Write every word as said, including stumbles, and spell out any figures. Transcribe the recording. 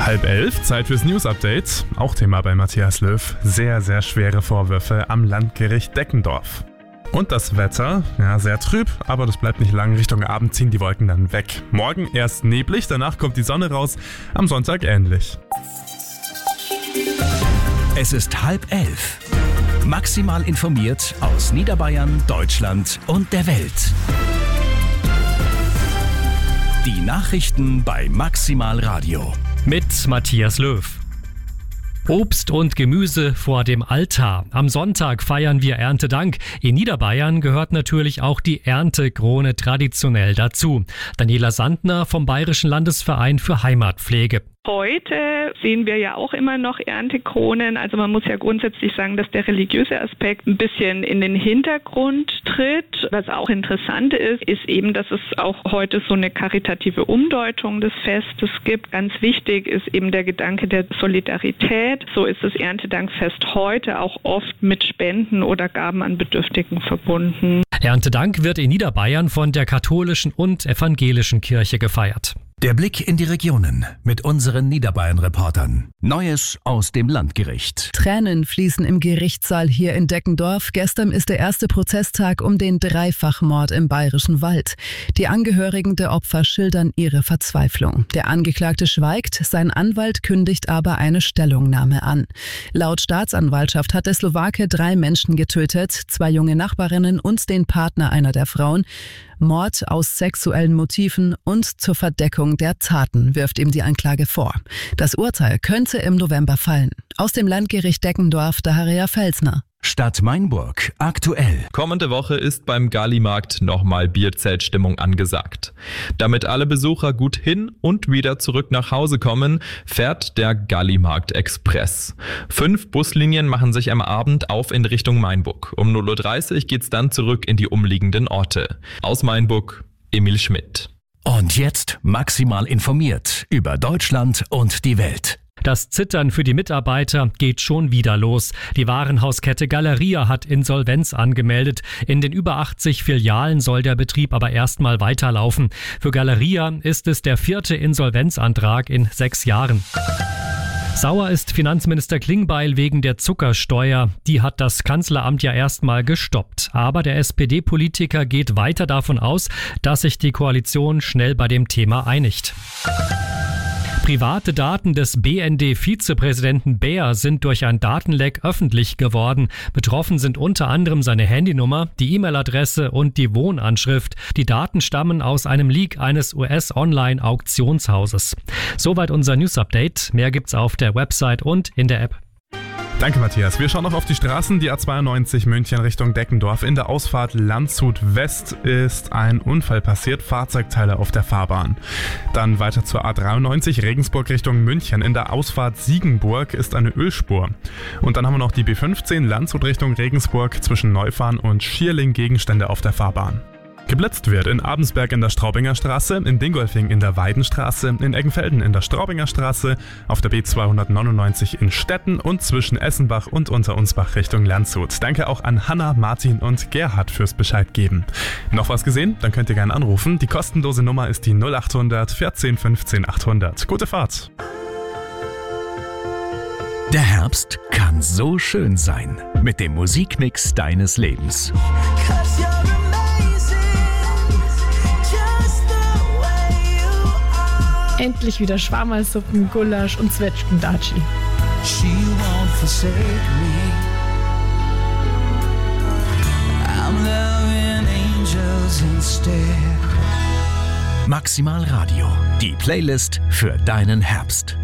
Halb elf, Zeit fürs News-Update. Auch Thema bei Matthias Löw. Sehr, sehr schwere Vorwürfe am Landgericht Deckendorf. Und das Wetter, ja, sehr trüb, aber das bleibt nicht lang. Richtung Abend ziehen die Wolken dann weg. Morgen erst neblig, danach kommt die Sonne raus. Am Sonntag ähnlich. Es ist halb elf. Maximal informiert aus Niederbayern, Deutschland und der Welt. Die Nachrichten bei Maximal Radio. Mit Matthias Löw. Obst und Gemüse vor dem Altar. Am Sonntag feiern wir Erntedank. In Niederbayern gehört natürlich auch die Erntekrone traditionell dazu. Daniela Sandner vom Bayerischen Landesverein für Heimatpflege. Heute sehen wir ja auch immer noch Erntekronen. Also man muss ja grundsätzlich sagen, dass der religiöse Aspekt ein bisschen in den Hintergrund tritt. Was auch interessant ist, ist eben, dass es auch heute so eine karitative Umdeutung des Festes gibt. Ganz wichtig ist eben der Gedanke der Solidarität. So ist das Erntedankfest heute auch oft mit Spenden oder Gaben an Bedürftigen verbunden. Erntedank wird in Niederbayern von der katholischen und evangelischen Kirche gefeiert. Der Blick in die Regionen mit unseren Niederbayern-Reportern. Neues aus dem Landgericht. Tränen fließen im Gerichtssaal hier in Deckendorf. Gestern ist der erste Prozesstag um den Dreifachmord im Bayerischen Wald. Die Angehörigen der Opfer schildern ihre Verzweiflung. Der Angeklagte schweigt, sein Anwalt kündigt aber eine Stellungnahme an. Laut Staatsanwaltschaft hat der Slowake drei Menschen getötet, zwei junge Nachbarinnen und den Partner einer der Frauen. Mord aus sexuellen Motiven und zur Verdeckung der Taten wirft ihm die Anklage vor. Das Urteil könnte im November fallen. Aus dem Landgericht Deckendorf, Daria Felsner. Stadt Mainburg aktuell. Kommende Woche ist beim Gallimarkt nochmal Bierzeltstimmung angesagt. Damit alle Besucher gut hin und wieder zurück nach Hause kommen, fährt der Gallimarkt Express. Fünf Buslinien machen sich am Abend auf in Richtung Mainburg. Um null Uhr dreißig geht's dann zurück in die umliegenden Orte. Aus Mainburg, Emil Schmidt. Und jetzt maximal informiert über Deutschland und die Welt. Das Zittern für die Mitarbeiter geht schon wieder los. Die Warenhauskette Galeria hat Insolvenz angemeldet. In den über achtzig Filialen soll der Betrieb aber erstmal weiterlaufen. Für Galeria ist es der vierte Insolvenzantrag in sechs Jahren. Sauer ist Finanzminister Klingbeil wegen der Zuckersteuer. Die hat das Kanzleramt ja erstmal gestoppt. Aber der S P D-Politiker geht weiter davon aus, dass sich die Koalition schnell bei dem Thema einigt. Private Daten des B N D-Vizepräsidenten Beer sind durch ein Datenleck öffentlich geworden. Betroffen sind unter anderem seine Handynummer, die E-Mail-Adresse und die Wohnanschrift. Die Daten stammen aus einem Leak eines U S-Online-Auktionshauses. Soweit unser News-Update. Mehr gibt's auf der Website und in der App. Danke, Matthias. Wir schauen noch auf die Straßen. Die A zweiundneunzig München Richtung Deckendorf. In der Ausfahrt Landshut West ist ein Unfall passiert. Fahrzeugteile auf der Fahrbahn. Dann weiter zur A dreiundneunzig Regensburg Richtung München. In der Ausfahrt Siegenburg ist eine Ölspur. Und dann haben wir noch die B fünfzehn Landshut Richtung Regensburg. Zwischen Neufahren und Schierling Gegenstände auf der Fahrbahn. Geblitzt wird in Abensberg in der Straubinger Straße, in Dingolfing in der Weidenstraße, in Eggenfelden in der Straubinger Straße, auf der B zweihundertneunundneunzig in Stetten und zwischen Essenbach und Unterunsbach Richtung Landshut. Danke auch an Hanna, Martin und Gerhard fürs Bescheid geben. Noch was gesehen? Dann könnt ihr gerne anrufen. Die kostenlose Nummer ist die null achthundert vierzehn fünfzehn achthundert. Gute Fahrt! Der Herbst kann so schön sein mit dem Musikmix deines Lebens. Endlich wieder Schwammerlsuppen, Gulasch und Zwetschgendatschi. She won't forsake me. I'm loving angels instead. Maximal Radio, die Playlist für deinen Herbst.